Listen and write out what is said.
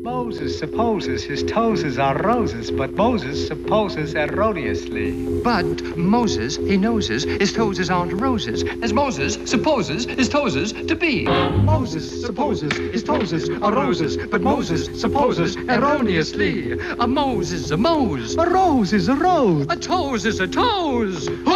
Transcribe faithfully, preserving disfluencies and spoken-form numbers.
Moses supposes his toes are roses, but Moses supposes erroneously. But Moses, he noses, his toes aren't roses, as Moses supposes his toes to be. Moses supposes his toes are roses, but Moses supposes erroneously. A Mose is a Mose. A rose is a rose. A toes is a toes.